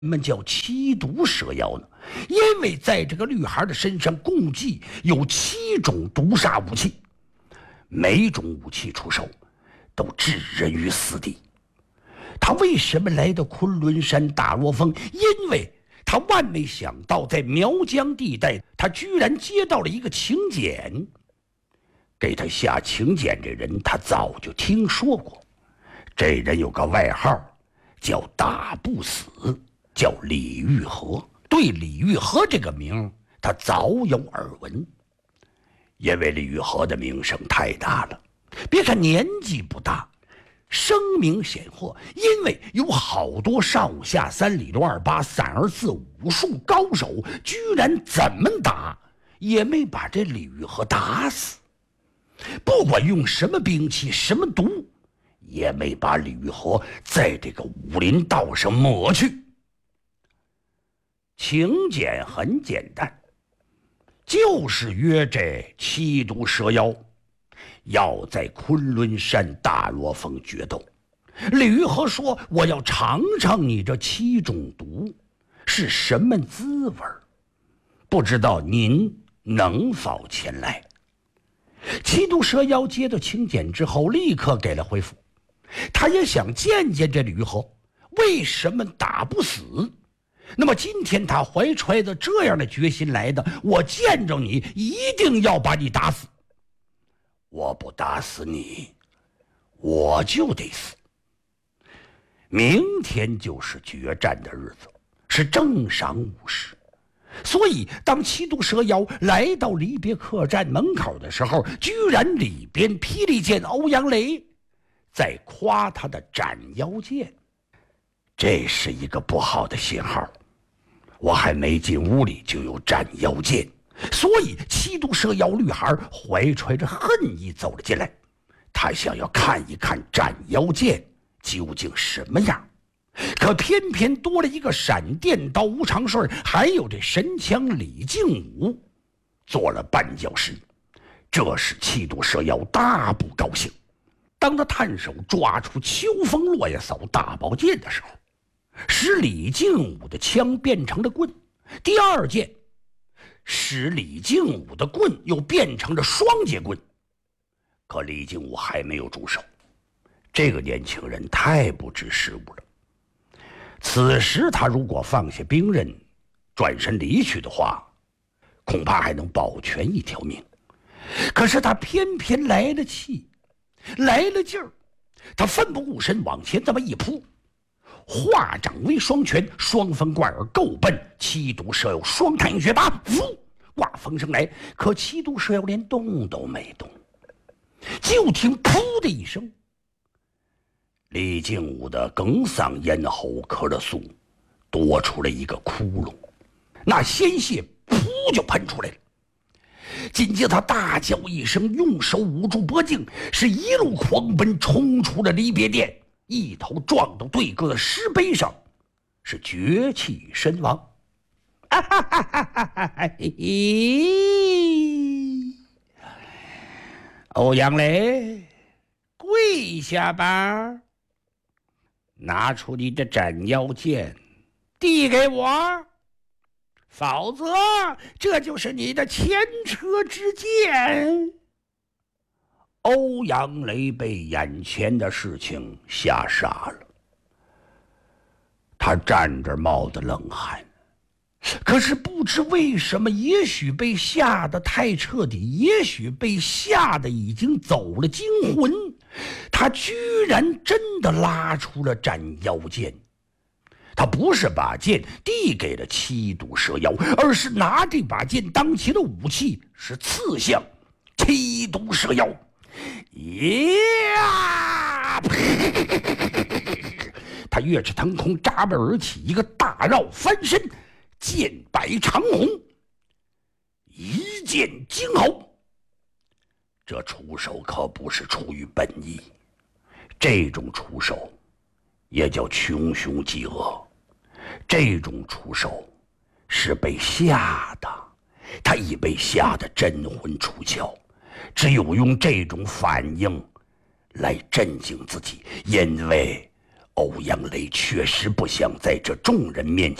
们叫七毒蛇妖呢？因为在这个女孩的身上共计有7种毒杀武器，每种武器出手都置人于死地。他为什么来到昆仑山大罗峰？因为他万没想到，在苗疆地带，他居然接到了一个请柬。给他下请柬这人，他早就听说过。这人有个外号，叫打不死，叫李玉和。对李玉和这个名，他早有耳闻。因为李玉和的名声太大了，别看年纪不大，声名显赫，因为有好多上五下三里六二八三二四武术高手，居然怎么打也没把这李玉和打死。不管用什么兵器什么毒，也没把李玉和在这个武林道上抹去。请柬很简单，就是约这七毒蛇妖要在昆仑山大罗峰决斗。李玉和说：“我要尝尝你这7种毒是什么滋味，不知道您能否前来？”七毒蛇妖接到请柬之后，立刻给了回复。他也想见见这李玉和，为什么打不死？那么今天他怀揣着这样的决心来的，我见着你一定要把你打死。我不打死你，我就得死。明天就是决战的日子，是正晌午时。所以当七毒蛇妖来到离别客栈门口的时候，居然里边霹雳剑欧阳雷在夸他的斩妖剑。这是一个不好的信号，我还没进屋里就有斩妖剑。所以七毒蛇妖女孩怀揣着恨意走了进来，她想要看一看斩妖剑究竟什么样。可偏偏多了一个闪电刀吴长顺，还有这神枪李靖武做了绊脚石，这使七毒蛇妖大不高兴。当他探手抓出秋风落叶扫大宝剑的时候，使李靖武的枪变成了棍；第二剑使李靖武的棍又变成了双节棍。可李靖武还没有住手，这个年轻人太不知时务了。此时他如果放下兵刃转身离去的话，恐怕还能保全一条命。可是他偏偏来了气，来了劲儿，他奋不顾身往前这么一扑，化掌为双拳，双风贯耳，够奔七毒蛇妖双探血拔，呜，刮风声来。可七毒蛇妖连动都没动，就听噗的一声，李靖武的哽嗓咽喉咳了速，多出了一个窟窿，那鲜血噗就喷出来了。紧接着他大叫一声，用手捂住脖颈，是一路狂奔，冲出了离别殿，一头撞到对哥的石碑上，是绝气身亡。欧阳雷，跪下吧，拿出你的斩妖剑递给我，否则这就是你的前车之鉴。欧阳雷被眼前的事情吓傻了，他站着冒着冷汗，可是不知为什么，也许被吓得太彻底，也许被吓得已经走了惊魂，他居然真的拉出了斩妖剑。他不是把剑递给了七毒蛇妖，而是拿这把剑当起了武器，是刺向七毒蛇妖。他跃至腾空，扎背而起，一个大绕翻身，剑摆长虹，一剑惊喉。这出手可不是出于本意，这种出手也叫穷凶极恶，这种出手是被吓的，他已被吓得真魂出窍，只有用这种反应来镇静自己。因为欧阳雷确实不想在这众人面前